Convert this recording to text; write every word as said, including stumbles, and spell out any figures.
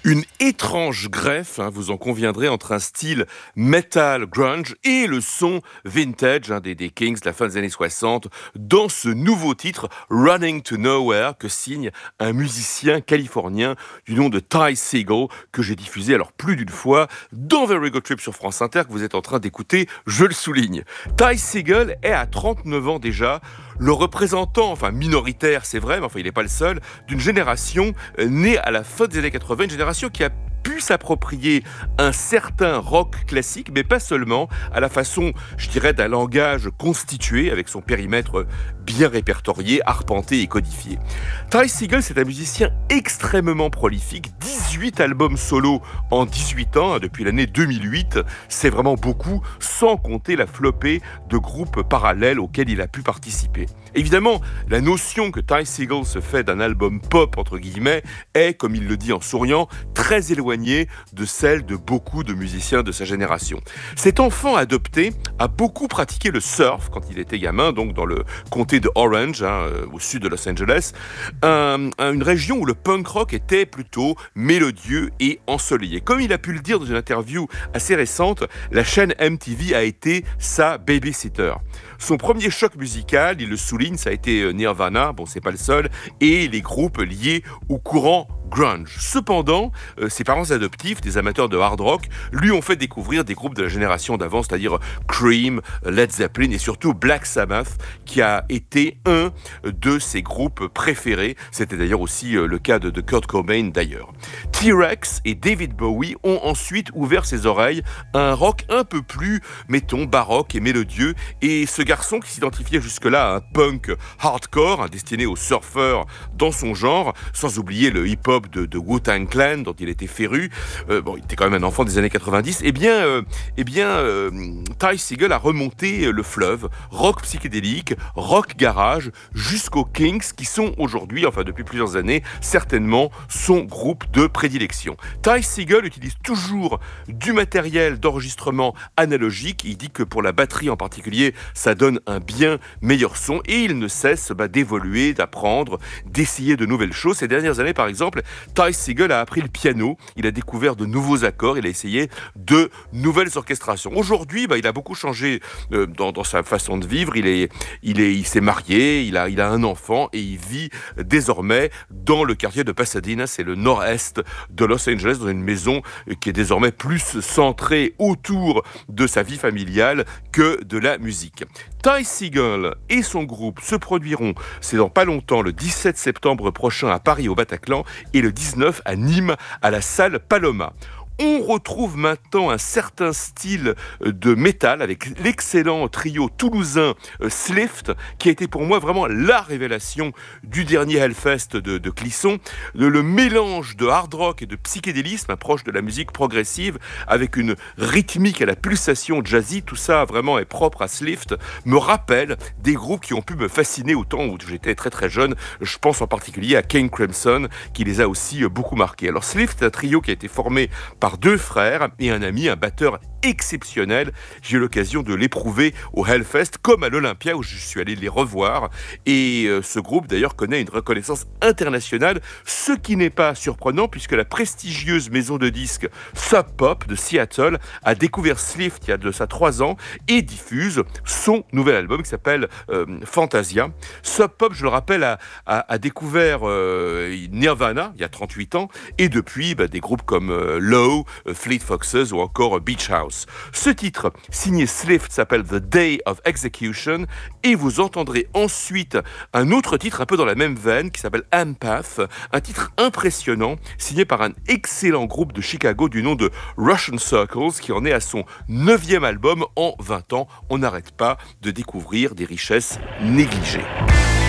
Une étrange greffe, hein, vous en conviendrez, entre un style metal grunge et le son vintage hein, des, des Kings de la fin des années soixante dans ce nouveau titre Running to Nowhere que signe un musicien californien du nom de Ty Segall que j'ai diffusé alors plus d'une fois dans Very Good Trip sur France Inter que vous êtes en train d'écouter, je le souligne. Ty Segall est à trente-neuf ans déjà le représentant, enfin minoritaire c'est vrai, mais enfin il n'est pas le seul, d'une génération euh, née à la fin des années quatre-vingts, une génération qui a pu s'approprier un certain rock classique, mais pas seulement, à la façon, je dirais, d'un langage constitué, avec son périmètre bien répertorié, arpenté et codifié. Ty Segall, c'est un musicien extrêmement prolifique, dix-huit albums solo en dix-huit ans, hein, depuis l'année deux mille huit, c'est vraiment beaucoup, sans compter la flopée de groupes parallèles auxquels il a pu participer. Évidemment, la notion que Ty Segall se fait d'un album pop, entre guillemets, est, comme il le dit en souriant, très éloignée de celle de beaucoup de musiciens de sa génération. Cet enfant adopté a beaucoup pratiqué le surf quand il était gamin, donc dans le comté de Orange, hein, au sud de Los Angeles, un, une région où le punk rock était plutôt mélodieux et ensoleillé. Comme il a pu le dire dans une interview assez récente, la chaîne M T V a été sa babysitter. Son premier choc musical, il le souligne, ça a été Nirvana, bon c'est pas le seul, et les groupes liés au courant grunge. Cependant, euh, ses parents adoptifs, des amateurs de hard rock, lui ont fait découvrir des groupes de la génération d'avant, c'est-à-dire Cream, Led Zeppelin et surtout Black Sabbath, qui a été un de ses groupes préférés. C'était d'ailleurs aussi euh, le cas de, de Kurt Cobain d'ailleurs. T-Rex et David Bowie ont ensuite ouvert ses oreilles à un rock un peu plus, mettons, baroque et mélodieux. Et ce garçon qui s'identifiait jusque-là à un punk hardcore, hein, destiné aux surfeurs dans son genre, sans oublier le hip-hop de, de Wu-Tang Clan dont il était féru, euh, bon, il était quand même un enfant des années quatre-vingt-dix, eh bien, euh, eh bien euh, Ty Segall a remonté le fleuve, rock psychédélique, rock garage, jusqu'aux Kings qui sont aujourd'hui, enfin depuis plusieurs années, certainement son groupe de prédilection. Ty Segall utilise toujours du matériel d'enregistrement analogique, il dit que pour la batterie en particulier, ça donne un bien meilleur son et il ne cesse bah, d'évoluer, d'apprendre, d'essayer de nouvelles choses. Ces dernières années, par exemple, Ty Segall a appris le piano, il a découvert de nouveaux accords, il a essayé de nouvelles orchestrations. Aujourd'hui, bah, il a beaucoup changé euh, dans, dans sa façon de vivre, il, est, il, est, il s'est marié, il a, il a un enfant et il vit désormais dans le quartier de Pasadena, c'est le nord-est de Los Angeles, dans une maison qui est désormais plus centrée autour de sa vie familiale que de la musique. Ty Segall et son groupe se produiront, c'est dans pas longtemps, le dix-sept septembre prochain à Paris au Bataclan et le dix-neuf à Nîmes à la salle Paloma. On retrouve maintenant un certain style de métal avec l'excellent trio toulousain Slift, qui a été pour moi vraiment la révélation du dernier Hellfest de, de Clisson. Le, le mélange de hard rock et de psychédélisme, proche de la musique progressive, avec une rythmique à la pulsation jazzy, tout ça vraiment est propre à Slift, me rappelle des groupes qui ont pu me fasciner au temps où j'étais très très jeune. Je pense en particulier à King Crimson, qui les a aussi beaucoup marqués. Alors Slift, c'est un trio qui a été formé par deux frères et un ami, un batteur exceptionnel. J'ai eu l'occasion de l'éprouver au Hellfest comme à l'Olympia où je suis allé les revoir et euh, ce groupe d'ailleurs connaît une reconnaissance internationale, ce qui n'est pas surprenant puisque la prestigieuse maison de disques Sub Pop de Seattle a découvert Slift il y a de ça trois ans et diffuse son nouvel album qui s'appelle euh, Fantasia. Sub Pop, je le rappelle, a, a, a découvert euh, Nirvana il y a trente-huit ans et depuis bah, des groupes comme euh, Low, euh, Fleet Foxes ou encore euh, Beach House. Ce titre, signé Slift, s'appelle The Day of Execution et vous entendrez ensuite un autre titre un peu dans la même veine qui s'appelle Empath, un titre impressionnant signé par un excellent groupe de Chicago du nom de Russian Circles qui en est à son neuvième album en vingt ans. On n'arrête pas de découvrir des richesses négligées.